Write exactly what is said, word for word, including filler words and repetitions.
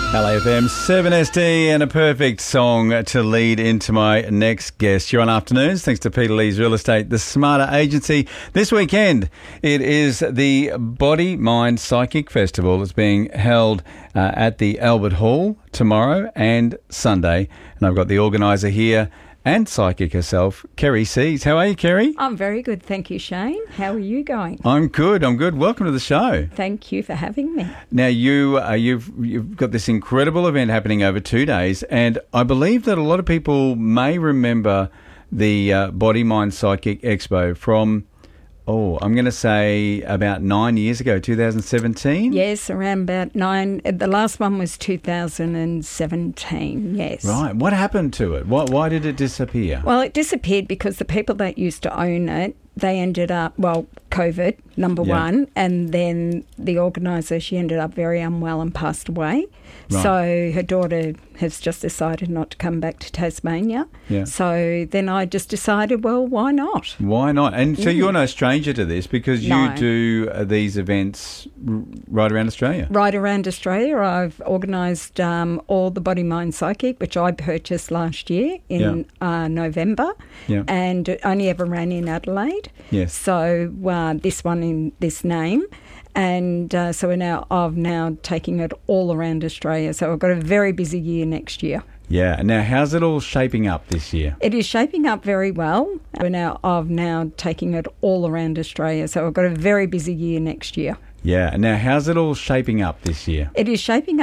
L A F M seven S D, and a perfect song to lead into my next guest. You're on Afternoons, thanks to Peter Lee's Real Estate, the Smarter Agency. This weekend, it is the Body, Mind, Psychic Festival. It's being held uh, at the Albert Hall tomorrow and Sunday. And I've got the organiser here and psychic herself, Kerry Sees. How are you, Kerry? I'm very good, thank you, Shane. How are you going? I'm good, I'm good. Welcome to the show. Thank you for having me. Now, you, uh, you've, you've got this incredible event happening over two days, and I believe that a lot of people may remember the uh, Body, Mind, Psychic Expo from, oh, I'm going to say about nine years ago, two thousand seventeen? Yes, around about nine. The last one was two thousand seventeen, yes. Right. What happened to it? Why, why did it disappear? Well, it disappeared because the people that used to own it, they ended up, well, COVID, number Yeah. one, and then the organiser, she ended up very unwell and passed away. Right. So her daughter has just decided not to come back to Tasmania. Yeah. So then I just decided, well, why not? Why not? And so you're no stranger to this because you No. do uh, these events r- right around Australia. Right around Australia, I've organised um, all the Body, Mind, Psychic, which I purchased last year in uh, November, Yeah. and it only ever ran in Adelaide. Yes. So uh, this one in this name, and uh, so we're now I've now taking it all around Australia. So I've got a very busy year next year. Yeah. Now, how's it all shaping up this year? It is shaping up very well. We're now I've now taking it all around Australia. So I've got a very busy year next year. Yeah. Now, how's it all shaping up this year? It is shaping